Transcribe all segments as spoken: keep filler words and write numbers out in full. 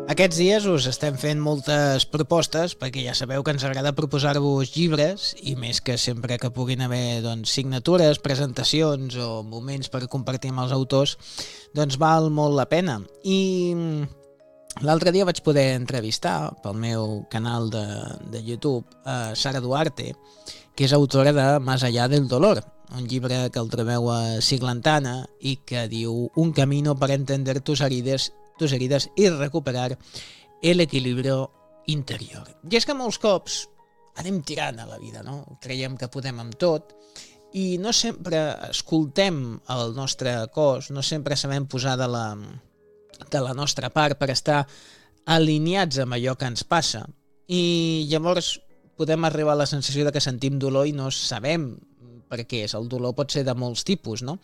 Aquests dies us estem fent moltes propostes perquè ja sabeu que ens agrada proposar-vos llibres i més que sempre que puguin haver doncs, signatures, presentacions o moments per compartir amb els autors, doncs val molt la pena. I l'altre dia vaig poder entrevistar pel meu canal de, de YouTube a Sara Duarte, que és autora de Más allá del dolor, un llibre que el trobeu a Siglantana i que diu Un camino para entender tus heridas tus heridas i recuperar el equilibrio interior. I és que molts cops anem tirant a la vida, no? Creiem que podem amb tot i no sempre escoltem el nostre cos, no sempre sabem posar de la, de la nostra part per estar alineats amb allò que ens passa. I llavors podem arribar a la sensació de que sentim dolor i no sabem per què és. El dolor pot ser de molts tipus, no?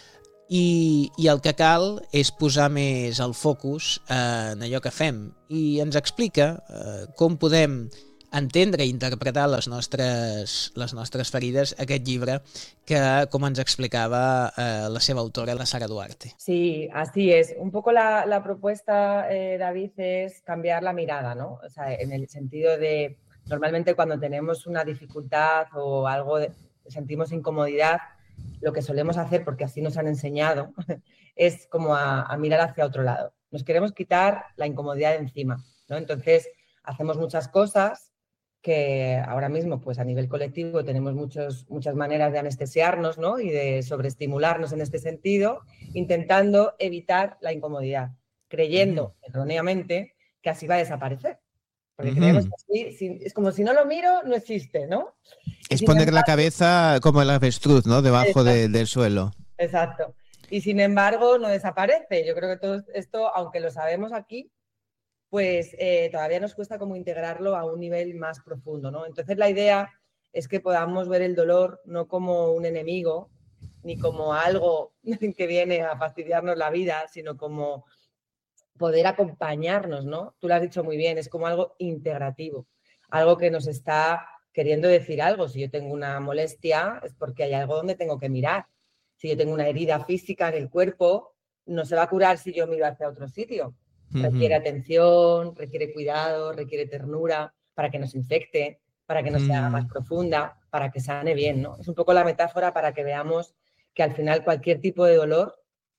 I, i el que cal és posar més el focus eh, en allò que fem i ens explica eh, com podem entendre i interpretar les nostres, les nostres ferides, aquest llibre que, com ens explicava eh, la seva autora, la Sara Duarte. Sí, así es. Un poco la, la propuesta, eh, David, es cambiar la mirada, ¿no? O sea, en el sentido de, normalmente cuando tenemos una dificultad o algo, de, sentimos incomodidad, lo que solemos hacer, porque así nos han enseñado, es como a, a mirar hacia otro lado. Nos queremos quitar la incomodidad de encima, ¿no? Entonces, hacemos muchas cosas que ahora mismo, pues a nivel colectivo, tenemos muchos, muchas maneras de anestesiarnos, ¿no? Y de sobreestimularnos en este sentido, intentando evitar la incomodidad, creyendo uh-huh. erróneamente que así va a desaparecer. Porque uh-huh. creemos que así, si, es como si no lo miro, no existe, ¿no? Es poner embargo, la cabeza como el avestruz, ¿no? Debajo de, del suelo. Exacto. Y sin embargo no desaparece. Yo creo que todo esto, aunque lo sabemos aquí, pues eh, todavía nos cuesta como integrarlo a un nivel más profundo, ¿no? Entonces la idea es que podamos ver el dolor no como un enemigo, ni como algo que viene a fastidiarnos la vida, sino como poder acompañarnos, ¿no? Tú lo has dicho muy bien, es como algo integrativo, algo que nos está queriendo decir algo. Si yo tengo una molestia es porque hay algo donde tengo que mirar. Si yo tengo una herida física en el cuerpo, no se va a curar si yo miro hacia otro sitio. Uh-huh. Requiere atención, requiere cuidado, requiere ternura para que no se infecte, para que no uh-huh. se haga más profunda, para que sane bien, ¿no? Es un poco la metáfora para que veamos que al final cualquier tipo de dolor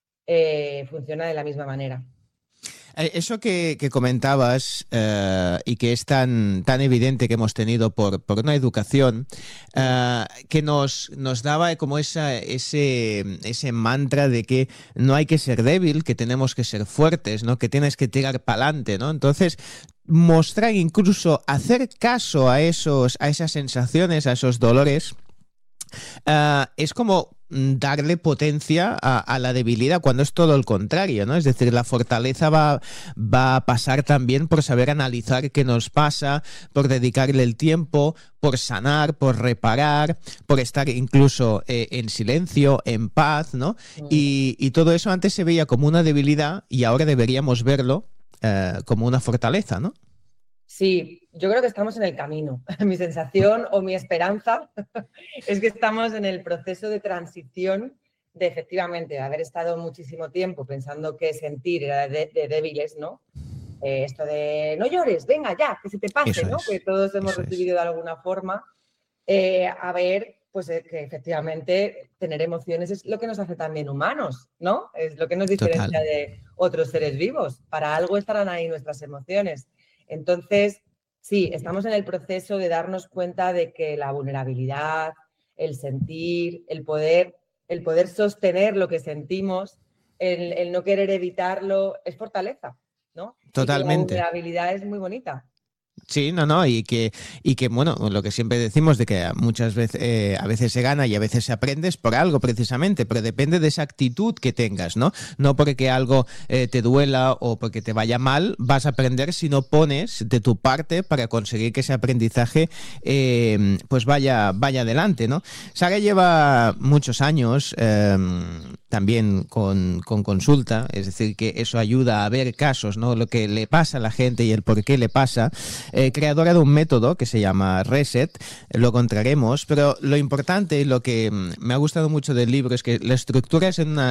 eh, funciona de la misma manera. Eso que, que comentabas eh, y que es tan, tan evidente que hemos tenido por, por una educación eh, que nos, nos daba como esa, ese, ese mantra de que no hay que ser débil, que tenemos que ser fuertes, ¿no? Que tienes que tirar para adelante, ¿no? Entonces, mostrar, incluso hacer caso a, esos, a esas sensaciones, a esos dolores, Uh, es como darle potencia a, a la debilidad cuando es todo el contrario, ¿no? Es decir, la fortaleza va, va a pasar también por saber analizar qué nos pasa, por dedicarle el tiempo, por sanar, por reparar, por estar incluso eh, en silencio, en paz, ¿no? Mm. Y, y todo eso antes se veía como una debilidad y ahora deberíamos verlo uh, como una fortaleza, ¿no? Sí, yo creo que estamos en el camino. Mi sensación o mi esperanza es que estamos en el proceso de transición de, efectivamente, de haber estado muchísimo tiempo pensando que sentir era de, de débiles, ¿no? Eh, esto de no llores, venga ya, que se te pase, eso ¿no? Es. Que todos hemos Eso recibido es. de alguna forma. Eh, a ver, pues eh, que efectivamente tener emociones es lo que nos hace también humanos, ¿no? Es lo que nos diferencia Total. de otros seres vivos. Para algo estarán ahí nuestras emociones. Entonces, sí, estamos en el proceso de darnos cuenta de que la vulnerabilidad, el sentir, el poder, el poder sostener lo que sentimos, el, el no querer evitarlo, es fortaleza, ¿no? Totalmente. Y la vulnerabilidad es muy bonita. Sí, no, no, y que, y que bueno, lo que siempre decimos de que muchas veces, eh, a veces se gana y a veces se aprende es por algo precisamente, pero depende de esa actitud que tengas, ¿no? No porque algo eh, te duela o porque te vaya mal, vas a aprender si no pones de tu parte para conseguir que ese aprendizaje eh, pues vaya, vaya adelante, ¿no? Sara lleva muchos años eh, también con, con consulta, es decir, que eso ayuda a ver casos, ¿no? Lo que le pasa a la gente y el por qué le pasa. Eh, creadora de un método que se llama Reset, lo encontraremos, pero lo importante y lo que me ha gustado mucho del libro es que la estructura es en unas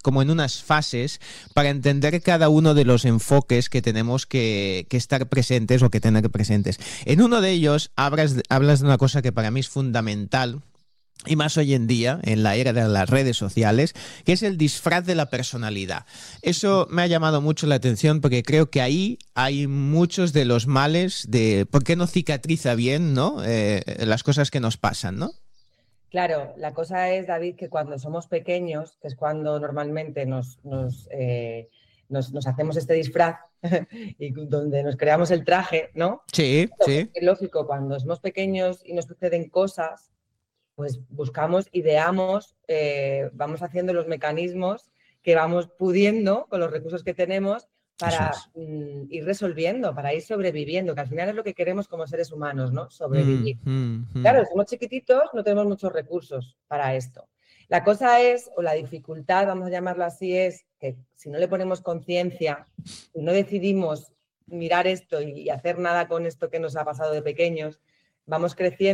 como en unas fases para entender cada uno de los enfoques que tenemos que, que estar presentes o que tener presentes. En uno de ellos hablas, hablas de una cosa que para mí es fundamental, y más hoy en día, en la era de las redes sociales, que es el disfraz de la personalidad. Eso me ha llamado mucho la atención porque creo que ahí hay muchos de los males de por qué no cicatriza bien, ¿no? Eh, las cosas que nos pasan, ¿no? Claro, la cosa es, David, que cuando somos pequeños, que es cuando normalmente nos, nos, eh, nos, nos hacemos este disfraz y donde nos creamos el traje, ¿no? Sí, sí. Es lógico, cuando somos pequeños y nos suceden cosas, pues buscamos, ideamos, eh, vamos haciendo los mecanismos que vamos pudiendo con los recursos que tenemos para Es. mm, ir resolviendo, para ir sobreviviendo, que al final es lo que queremos como seres humanos, ¿no? Sobrevivir. Mm, mm, mm. Claro, somos chiquititos, no tenemos muchos recursos para esto. La cosa es, o la dificultad, vamos a llamarlo así, es que si no le ponemos conciencia y no decidimos mirar esto y hacer nada con esto que nos ha pasado de pequeños, vamos creciendo.